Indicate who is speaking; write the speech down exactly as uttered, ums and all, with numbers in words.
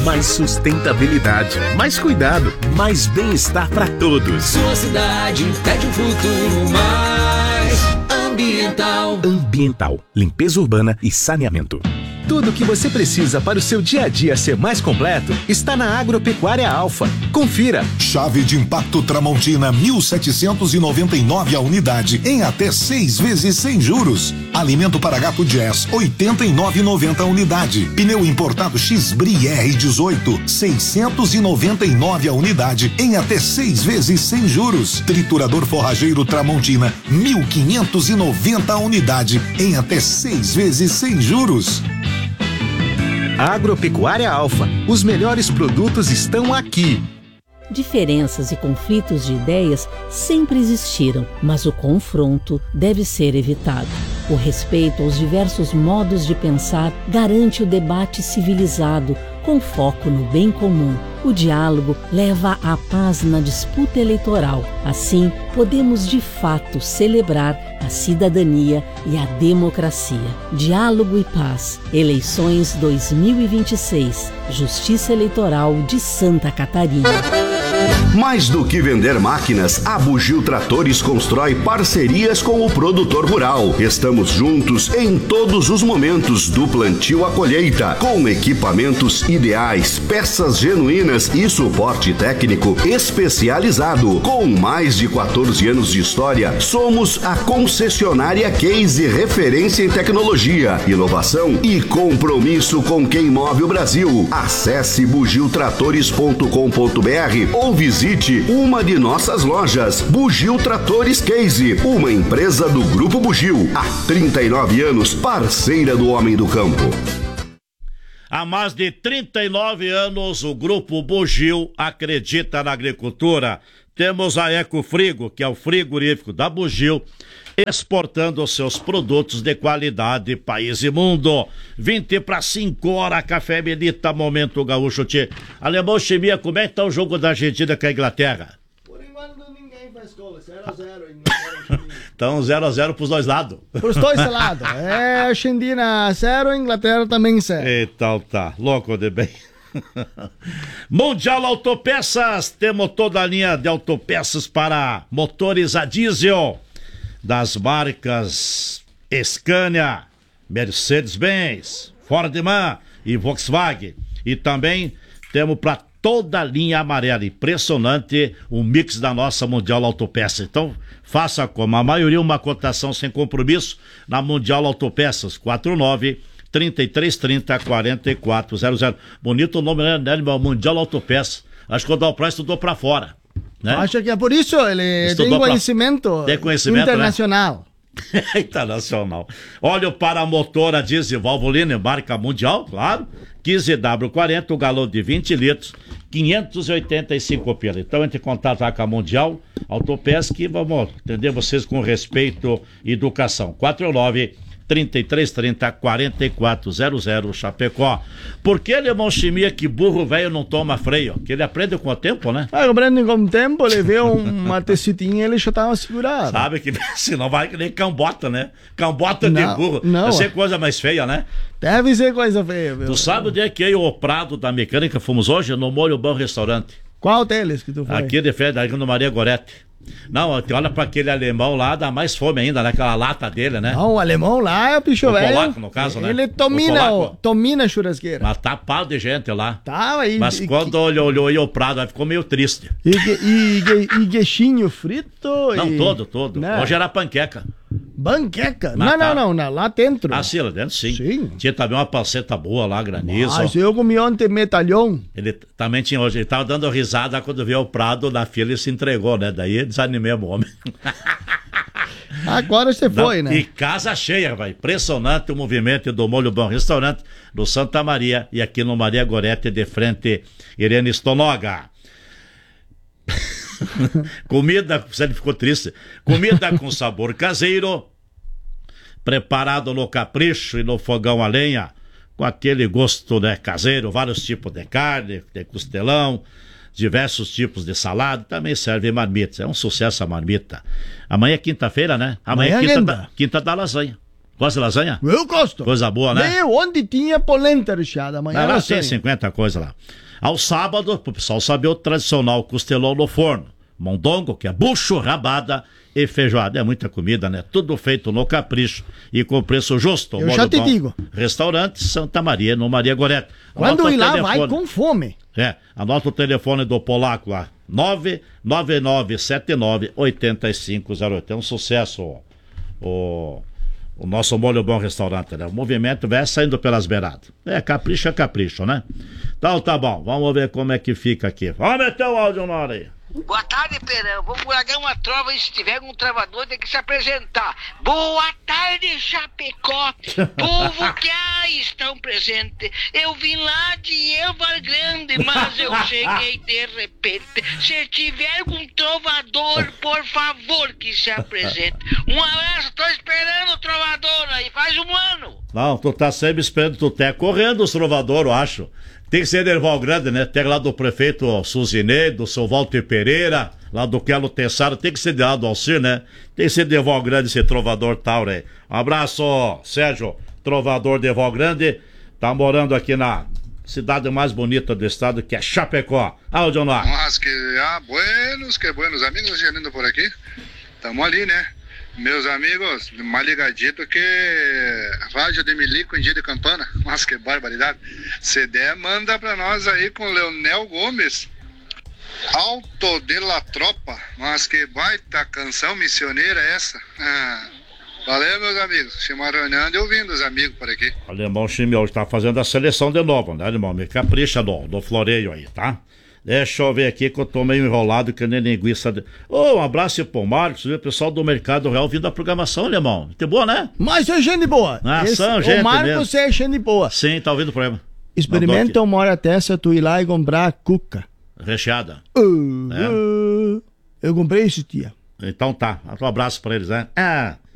Speaker 1: Mais sustentabilidade, mais cuidado, mais bem-estar para todos.
Speaker 2: Sua cidade pede um futuro mais ambiental.
Speaker 1: Ambiental, limpeza urbana e saneamento.
Speaker 3: Tudo o que você precisa para o seu dia a dia ser mais completo está na Agropecuária Alfa. Confira.
Speaker 4: Chave de impacto Tramontina mil setecentos e noventa e nove a unidade em até seis vezes sem juros. Alimento para gato Jazz oitenta e nove reais e noventa centavos a unidade. Pneu importado X-Bri R dezoito seiscentos e noventa e nove a unidade em até seis vezes sem juros. Triturador forrageiro Tramontina mil quinhentos e noventa a unidade em até seis vezes sem juros.
Speaker 3: Agropecuária Alfa. Os melhores produtos estão aqui.
Speaker 5: Diferenças e conflitos de ideias sempre existiram, mas o confronto deve ser evitado. O respeito aos diversos modos de pensar garante o debate civilizado, com foco no bem comum. O diálogo leva à paz na disputa eleitoral. Assim, podemos de fato celebrar a cidadania e a democracia. Diálogo e paz. Eleições dois mil e vinte e seis. Justiça Eleitoral de Santa Catarina.
Speaker 6: Mais do que vender máquinas, a Bugio Tratores constrói parcerias com o produtor rural. Estamos juntos em todos os momentos, do plantio à colheita, com equipamentos ideais, peças genuínas e suporte técnico especializado. Com mais de quatorze anos de história, somos a concessionária Case, referência em tecnologia, inovação e compromisso com quem move o Brasil. Acesse bugio tratores ponto com ponto br ou visite uma de nossas lojas. Bugio Tratores Case, uma empresa do Grupo Bugio. Há trinta e nove anos, parceira do homem do campo.
Speaker 7: Há mais de trinta e nove anos, o Grupo Bugio acredita na agricultura. Temos a Ecofrigo, que é o frigorífico da Bugio, exportando os seus produtos de qualidade, país e mundo. vinte para cinco horas, Café Melita, Momento Gaúcho. Tchê. Alemão Chimia, como é que tá o jogo da Argentina com a Inglaterra?
Speaker 8: Por enquanto ninguém faz gol, zero a zero.
Speaker 7: Então zero a zero pros dois lados.
Speaker 8: Pros dois lados. É, Argentina zero, Inglaterra também zero.
Speaker 7: Então tá, louco de bem. Mundial Autopeças, temos toda a linha de autopeças para motores a diesel das marcas Scania, Mercedes-Benz, Ford-Man e Volkswagen. E também temos para toda a linha amarela. Impressionante o mix da nossa Mundial Autopeças. Então faça como a maioria, uma cotação sem compromisso na Mundial Autopeças. Quatro nove, trinta e três trinta, quarenta e quatro zero zero. Bonito o nome, né? Mundial Autopeças. Acho que o Dalprá estudou para fora, né?
Speaker 8: Acho que é por isso ele
Speaker 7: Estudou
Speaker 8: tem conhecimento,
Speaker 7: pra... tem conhecimento
Speaker 8: internacional.
Speaker 7: Né? Internacional. Óleo para motor a diesel Valvoline, marca mundial, claro. quinze W quarenta, o galão de vinte litros, quinhentos e oitenta e cinco pila. Então entre em contato com a Mundial Autopeças, que vamos atender vocês com respeito e educação. quatro nove, trinta e três trinta, quarenta e quatro zero zero, Chapecó. Por que, Alemão Chimia, que burro velho não toma freio? Que ele aprende com o tempo, né?
Speaker 8: Ah, aprende com o tempo, ele vê uma tecitinha e ele já tava segurado.
Speaker 7: Sabe que senão vai que nem cambota, né? Cambota
Speaker 8: não,
Speaker 7: de burro.
Speaker 8: Não.
Speaker 7: Vai ser coisa mais feia, né?
Speaker 8: Deve ser coisa feia, viu?
Speaker 7: Tu sabe onde é que eu e o Prado da Mecânica fomos hoje? No Molho Bom Restaurante.
Speaker 8: Qual deles que tu foi?
Speaker 7: Aqui de frente, aqui no Maria Gorete. Não, olha pra aquele alemão lá, dá mais fome ainda, naquela lata dele, né?
Speaker 8: Não, o alemão lá é o bicho velho.
Speaker 7: O polaco, no caso, né?
Speaker 8: Ele domina,
Speaker 7: o
Speaker 8: o, domina a churrasqueira.
Speaker 7: Mas tá pau de gente lá.
Speaker 8: Tá, aí.
Speaker 7: Mas e, quando olhou, olhou e o Prado, ficou meio triste.
Speaker 8: E, e, e, e gueixinho frito?
Speaker 7: Não,
Speaker 8: e...
Speaker 7: todo, todo. Não. Hoje era panqueca.
Speaker 8: Banqueca?
Speaker 7: Mas
Speaker 8: não,
Speaker 7: tá...
Speaker 8: não, não, não, lá dentro.
Speaker 7: Ah, sim, lá dentro sim.
Speaker 8: Sim.
Speaker 7: Tinha também uma panceta boa lá, granizo.
Speaker 8: Mas eu comi ontem metalhão.
Speaker 7: Ele também tinha hoje, ele tava dando risada quando viu o Prado na fila e se entregou, né? Daí desanimei o homem.
Speaker 8: Agora você foi,
Speaker 7: Não,
Speaker 8: né?
Speaker 7: E casa cheia, vai. Impressionante o movimento do Molho Bom Restaurante do Santa Maria e aqui no Maria Gorete de frente, Irene Stonoga. Comida, você ficou triste. Comida com sabor caseiro, preparado no capricho e no fogão a lenha, com aquele gosto, né, caseiro, vários tipos de carne, de costelão, diversos tipos de salada, também serve marmita. É um sucesso a marmita. Amanhã é quinta-feira, né? Amanhã, Amanhã é quinta da, quinta da lasanha. Gosta de lasanha?
Speaker 8: Eu gosto.
Speaker 7: Coisa boa, né?
Speaker 8: Meu, onde tinha polenta recheada amanhã.
Speaker 7: Lá tem cinquenta coisas lá. Ao sábado, pro pessoal saber, o tradicional costelão no forno. Mondongo, que é bucho, rabada e feijoada. É muita comida, né? Tudo feito no capricho e com preço justo.
Speaker 8: Eu já te
Speaker 7: bom.
Speaker 8: digo.
Speaker 7: Restaurante Santa Maria, no Maria Goretti.
Speaker 8: Quando ir lá, vai com fome.
Speaker 7: É, anota o telefone do Polaco lá. nove nove nove sete nove oito cinco zero oito. É um sucesso o, o nosso Molho Bom Restaurante, né? O movimento vai saindo pelas beiradas. É, capricho é capricho, né? Então tá bom, vamos ver como é que fica aqui. Vamos meter o áudio na hora aí.
Speaker 9: Boa tarde, Perão. Vamos largar uma trova e se tiver um travador tem que se apresentar. Boa tarde, Chapecó. Povo que aí estão presentes. Eu vim lá de Elvar Grande, mas eu cheguei de repente. Se tiver um trovador, por favor, que se apresente. Um abraço, tô esperando o trovador aí, faz um ano.
Speaker 7: Não, tu tá sempre esperando, tu tá correndo os trovador, eu acho. Tem que ser de Erval Grande, né? Tem lá do prefeito Suzinei, do seu Walter Pereira, lá do Quelo Tessaro, tem que ser de lá do Alcir, né? Tem que ser de Erval Grande esse trovador tal, né? Um abraço, Sérgio, trovador de Erval Grande, tá morando aqui na cidade mais bonita do estado, que é Chapecó. Áudio no ar.
Speaker 10: Mas que, ah, buenos, que buenos amigos, vindo por aqui. Tamo ali, né? Meus amigos, mais ligadito que Rádio de Milico em dia de campana. Mas que barbaridade. Se der, manda pra nós aí com Leonel Gomes. Alto de la Tropa. Mas que baita canção missioneira essa. Ah, valeu, meus amigos. Chimarronando e ouvindo os amigos por aqui.
Speaker 7: O Alemão Chimiol está fazendo a seleção de novo, né, Alemão? Me capricha do, do floreio aí, tá? Deixa eu ver aqui que eu tô meio enrolado que nem linguiça. De... Oh, um abraço pro Marcos, viu? O pessoal do Mercado Real vindo da programação, Alemão. Muito boa, né?
Speaker 8: Mas é gente boa.
Speaker 7: Ah,
Speaker 8: Esse,
Speaker 7: são gente
Speaker 8: o Marcos
Speaker 7: mesmo.
Speaker 8: é gente boa.
Speaker 7: Sim, tá ouvindo o programa.
Speaker 8: Experimenta uma hora dessa tu ir lá e comprar cuca.
Speaker 7: Recheada.
Speaker 8: Uh,
Speaker 7: é?
Speaker 8: uh, eu comprei esse dia.
Speaker 7: Então tá. Um abraço pra eles, né? Ah.